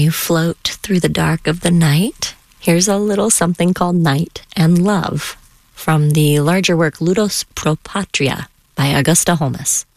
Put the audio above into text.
you float through the dark of the night, here's a little something called Night and Love from the larger work Ludus Pro Patria by Augusta Holmes.